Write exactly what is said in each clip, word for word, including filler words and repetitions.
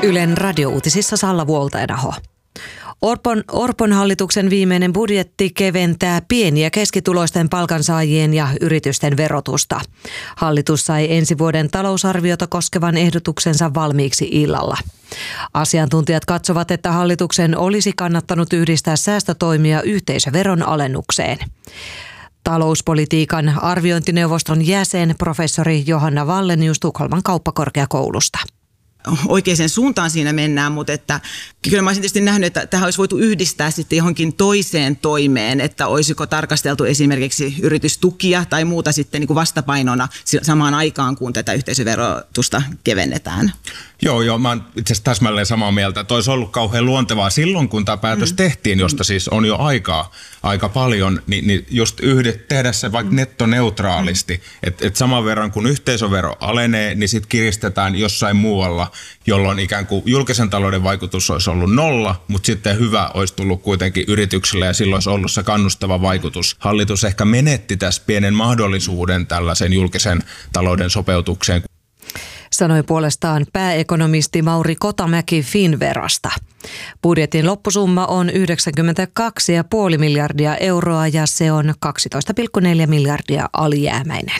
Ylen radiouutisissa Salla Vuoltaedaho. Orpon, Orpon hallituksen viimeinen budjetti keventää pieni- ja keskituloisten palkansaajien ja yritysten verotusta. Hallitus sai ensi vuoden talousarviota koskevan ehdotuksensa valmiiksi illalla. Asiantuntijat katsovat, että hallituksen olisi kannattanut yhdistää säästötoimia yhteisöveron alennukseen. Talouspolitiikan arviointineuvoston jäsen professori Johanna Wallenius Tukholman kauppakorkeakoulusta. Oikeaan suuntaan siinä mennään, mutta että kyllä mä olisin tietysti nähnyt, että tähän olisi voitu yhdistää sitten johonkin toiseen toimeen, että olisiko tarkasteltu esimerkiksi yritystukia tai muuta sitten niin kuin vastapainona samaan aikaan, kun tätä yhteisöverotusta kevennetään. Joo, joo, mä oon itse asiassa täsmälleen samaa mieltä, että olisi ollut kauhean luontevaa silloin, kun tämä päätös mm. tehtiin, josta siis on jo aikaa aika paljon, niin, niin just yhdet, tehdä se vaikka mm. nettoneutraalisti, mm. että et saman verran kun yhteisövero alenee, niin sitten kiristetään jossain muualla, jolloin ikään kuin julkisen talouden vaikutus olisi ollut nolla, mutta sitten hyvä olisi tullut kuitenkin yrityksille ja silloin olisi ollut se kannustava vaikutus. Hallitus ehkä menetti tässä pienen mahdollisuuden tällaisen julkisen talouden sopeutukseen. Sanoi puolestaan pääekonomisti Mauri Kotamäki Finnverasta. Budjetin loppusumma on yhdeksänkymmentäkaksi pilkku viisi miljardia euroa ja se on kaksitoista pilkku neljä miljardia alijäämäinen.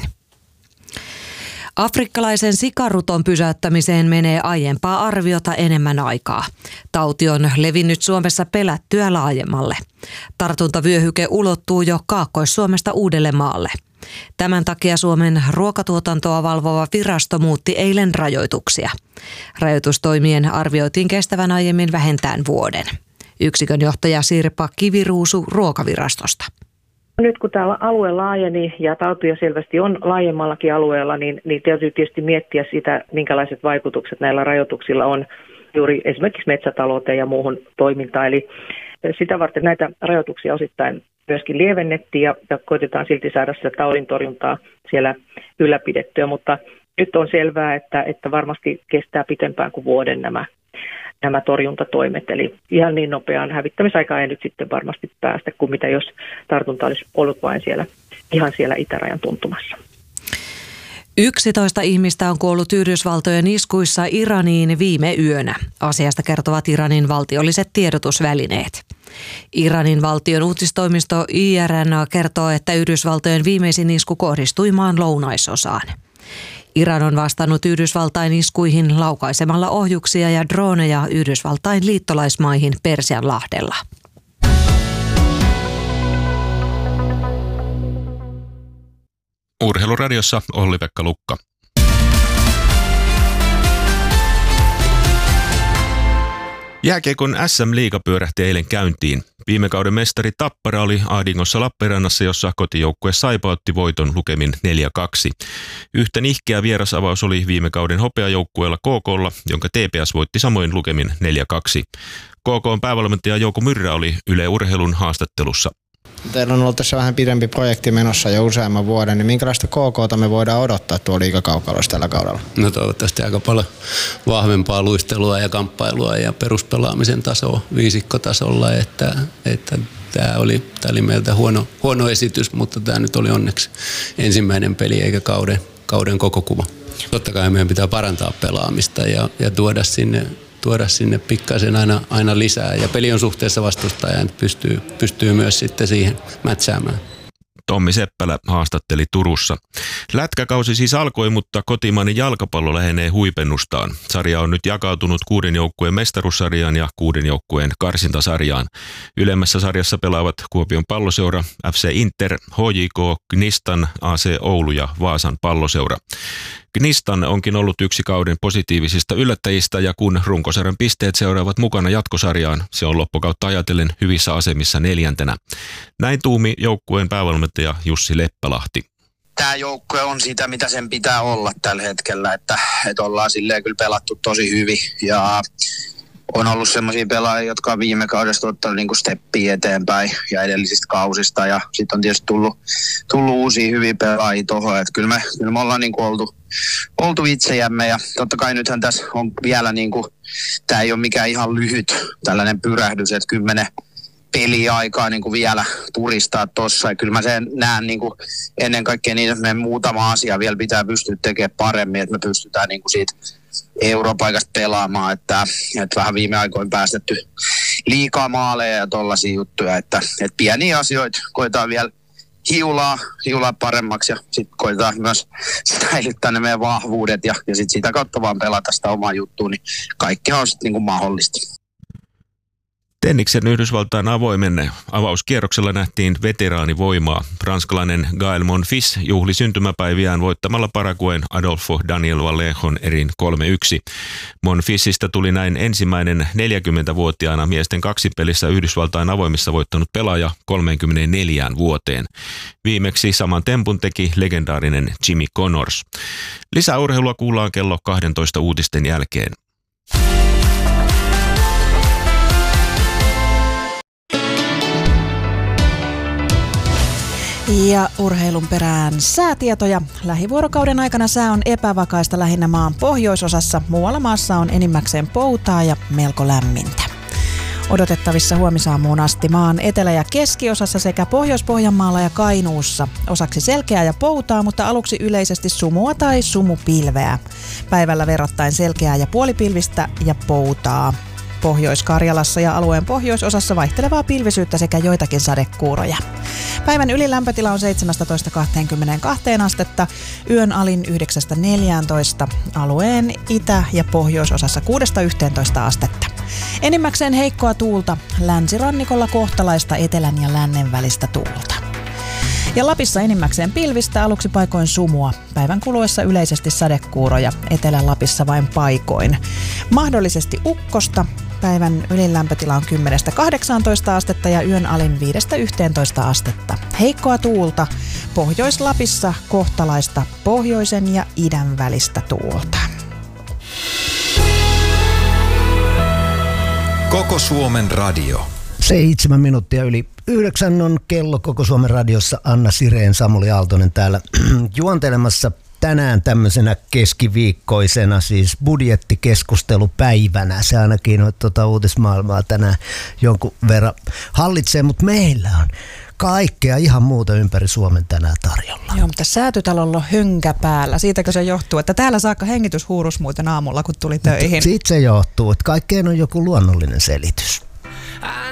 Afrikkalaisen sikaruton pysäyttämiseen menee aiempaa arviota enemmän aikaa. Tauti on levinnyt Suomessa pelättyä laajemmalle. Tartuntavyöhyke ulottuu jo Kaakkois-Suomesta Uudellemaalle. Tämän takia Suomen ruokatuotantoa valvova virasto muutti eilen rajoituksia. Rajoitustoimien arvioitiin kestävän aiemmin vähintään vuoden. Yksikön johtaja Sirpa Kiviruusu Ruokavirastosta. Nyt kun tämä alue laajeni ja tautia selvästi on laajemmallakin alueella, niin, niin täytyy tietysti miettiä sitä, minkälaiset vaikutukset näillä rajoituksilla on juuri esimerkiksi metsätalouteen ja muuhun toimintaan. Eli sitä varten näitä rajoituksia osittain myöskin lievennettiin ja, ja koitetaan silti saada sitä taudin torjuntaa siellä ylläpidettyä, mutta nyt on selvää, että, että varmasti kestää pitempään kuin vuoden nämä, nämä torjuntatoimet. Eli ihan niin nopeaan hävittämisaikaan ei nyt sitten varmasti päästä kuin mitä jos tartunta olisi ollut vain siellä, ihan siellä itärajan tuntumassa. yksitoista ihmistä on kuollut Yhdysvaltojen iskuissa Iraniin viime yönä. Asiasta kertovat Iranin valtiolliset tiedotusvälineet. Iranin valtion uutistoimisto I R N A kertoo, että Yhdysvaltojen viimeisin isku kohdistui maan lounaisosaan. Iran on vastannut Yhdysvaltain iskuihin laukaisemalla ohjuksia ja droneja Yhdysvaltain liittolaismaihin Persianlahdella. Urheiluradiossa Olli-Pekka Lukka. Jääkiekon S M-liiga pyörähti eilen käyntiin. Viime kauden mestari Tappara oli ahdingossa Lappeenrannassa, jossa kotijoukkue Saipa otti voiton lukemin neljä kaksi. Yhtä nihkeä vierasavaus oli viime kauden hopeajoukkueella K K:lla, jonka T P S voitti samoin lukemin neljä kaksi. K K:n päävalmentaja Jouko Myrrä oli Yle Urheilun haastattelussa. Teillä on ollut tässä vähän pidempi projekti menossa jo useamman vuoden, niin minkälaista K K:ta me voidaan odottaa tuolla liigakaukalossa tällä kaudella? No toivottavasti aika paljon vahvempaa luistelua ja kamppailua ja peruspelaamisen tasoa viisikkotasolla, että, että tämä oli, tämä oli meiltä huono, huono esitys, mutta tämä nyt oli onneksi ensimmäinen peli eikä kauden, kauden koko kuva. Totta kai meidän pitää parantaa pelaamista ja, ja tuoda sinne tuoda sinne pikkasen aina, aina lisää ja peli on suhteessa vastustajaan, pystyy, pystyy myös sitten siihen mätsäämään. Tommi Seppälä haastatteli Turussa. Lätkäkausi siis alkoi, mutta kotimainen jalkapallo lähenee huipennustaan. Sarja on nyt jakautunut kuuden joukkueen mestaruussarjaan ja kuuden joukkueen karsintasarjaan. Ylemmässä sarjassa pelaavat Kuopion Palloseura, F C Inter, H J K, Gnistan, A C Oulu ja Vaasan Palloseura. Gnistan onkin ollut yksi kauden positiivisista yllättäjistä ja kun runkosarjan pisteet seuraavat mukana jatkosarjaan, se on loppukautta ajatellen hyvissä asemissa neljäntenä. Näin tuumi joukkueen päävalmentaja Jussi Leppälahti. Tämä joukkue on sitä, mitä sen pitää olla tällä hetkellä, että, että ollaan silleen kyllä pelattu tosi hyvin ja on ollut semmoisia pelaajia, jotka on viime kaudesta ottanut niin kuin steppiä eteenpäin ja edellisistä kausista ja sitten on tietysti tullut, tullut uusia hyviä pelaajia tuohon, että kyllä me, kyllä me ollaan niin kuin oltu, oltu itsejämme ja totta kai nythän tässä on vielä niin kuin, tämä ei ole mikään ihan lyhyt tällainen pyrähdys, että kymmenen peliaikaa niin kuin vielä turistaa tuossa. Ja kyllä mä sen näen niin kuin ennen kaikkea niin, että meidän muutama asia vielä pitää pystyä tekemään paremmin, että me pystytään niin kuin siitä europaikasta pelaamaan, että, että vähän viime aikoina päästetty liikaa maaleja ja tollaisia juttuja, että, että pieniä asioita koetaan vielä hiulaa, hiulaa paremmaksi ja sitten koetaan myös säilyttää ne meidän vahvuudet ja, ja sitten sitä kautta vaan pelata sitä omaa juttua, niin kaikki on sitten niinku mahdollista. Tenniksen Yhdysvaltain avoimen avauskierroksella nähtiin veteraanivoimaa. Ranskalainen Gael Monfils juhli syntymäpäiviään voittamalla Paraguayn Adolfo Daniel Vallejón erin kolme yksi. Monfilsista tuli näin ensimmäinen neljäkymmentävuotiaana miesten kaksipelissä Yhdysvaltain avoimissa voittanut pelaaja kolmekymmentäneljä vuoteen. Viimeksi saman tempun teki legendaarinen Jimmy Connors. Lisäurheilua kuullaan kello kaksitoista uutisten jälkeen. Ja urheilun perään säätietoja. Lähivuorokauden aikana sää on epävakaista lähinnä maan pohjoisosassa. Muualla maassa on enimmäkseen poutaa ja melko lämmintä. Odotettavissa huomisaamuun asti maan etelä- ja keskiosassa sekä Pohjois-Pohjanmaalla ja Kainuussa. Osaksi selkeää ja poutaa, mutta aluksi yleisesti sumua tai sumupilveä. Päivällä verrattain selkeää ja puolipilvistä ja poutaa. Pohjois-Karjalassa ja alueen pohjoisosassa vaihtelevaa pilvisyyttä sekä joitakin sadekuuroja. Päivän ylilämpötila on seitsemästätoista kaksikymmentäkaksi astetta, yön alin yhdeksästä neljääntoista, alueen itä- ja pohjoisosassa kuudesta yhteentoista astetta. Enimmäkseen heikkoa tuulta, länsirannikolla kohtalaista etelän ja lännen välistä tuulta. Ja Lapissa enimmäkseen pilvistä, aluksi paikoin sumua. Päivän kuluessa yleisesti sadekuuroja, Etelä-Lapissa vain paikoin. Mahdollisesti ukkosta. Päivän ylilämpötila on kymmenestä kahdeksaantoista astetta ja yön alin viidestä yhteentoista astetta. Heikkoa tuulta. Pohjois-Lapissa kohtalaista pohjoisen ja idän välistä tuulta. Koko Suomen radio. Seitsemän minuuttia yli yhdeksän on kello Koko Suomen radiossa. Anna Sireen, Samuli Aaltonen täällä juontelemassa tänään tämmöisenä keskiviikkoisena, siis budjettikeskustelupäivänä. Se ainakin on tuota uutismaailmaa tänään jonkun verran hallitsee, mutta meillä on kaikkea ihan muuta ympäri Suomen tänään tarjolla. Joo, mutta Säätytalolla on hönkä päällä. Siitäkö se johtuu, että täällä saakka hengitys huurus muuten aamulla, kun tuli töihin? Siitä se johtuu, että kaikkeen on joku luonnollinen selitys.